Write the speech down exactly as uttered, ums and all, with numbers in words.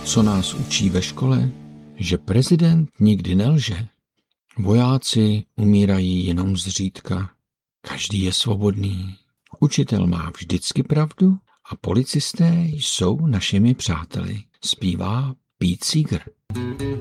Co nás učí ve škole? Že prezident nikdy nelže. Vojáci umírají jenom zřídka. Každý je svobodný. Učitel má vždycky pravdu a policisté jsou našimi přáteli. Zpívá Pete Seeger.